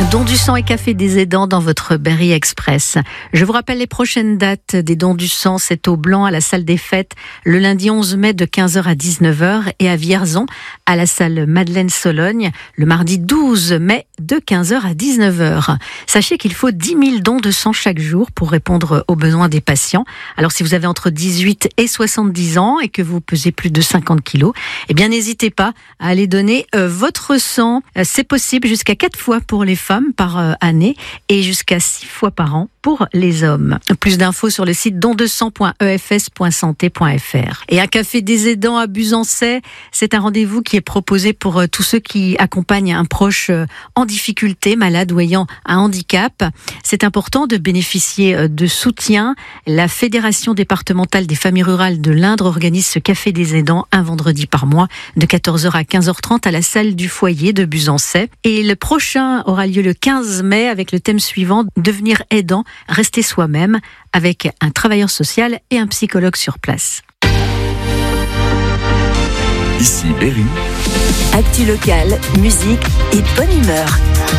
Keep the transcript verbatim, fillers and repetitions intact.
Don du sang et café des aidants dans votre Berry Express. Je vous rappelle les prochaines dates des dons du sang. C'est au Blanc à la salle des fêtes le lundi onze mai de quinze heures à dix-neuf heures et à Vierzon à la salle Madeleine Sologne le mardi douze mai de quinze heures à dix-neuf heures. Sachez qu'il faut dix mille dons de sang chaque jour pour répondre aux besoins des patients. Alors si vous avez entre dix-huit et soixante-dix ans et que vous pesez plus de cinquante kilos, eh bien n'hésitez pas à aller donner euh, votre sang. Euh, c'est possible jusqu'à quatre fois pour les femmes par euh, année et jusqu'à six fois par an pour les hommes. Plus d'infos sur le site don de sang point e f s point santé point f r. Et un café des aidants à Buzancais, c'est un rendez-vous qui est proposé pour euh, tous ceux qui accompagnent un proche euh, en difficulté, malade ou ayant un handicap. C'est important de bénéficier euh, de soutien. La Fédération départementale des familles rurales de l'Indre organise ce café des aidants un vendredi par mois de quatorze heures à quinze heures trente à la salle du foyer de Buzancais. Et le prochain aura lieu le quinze mai avec le thème suivant, devenir aidant, rester soi-même, avec un travailleur social et un psychologue sur place. Ici Berry. Actu locale, musique et bonne humeur.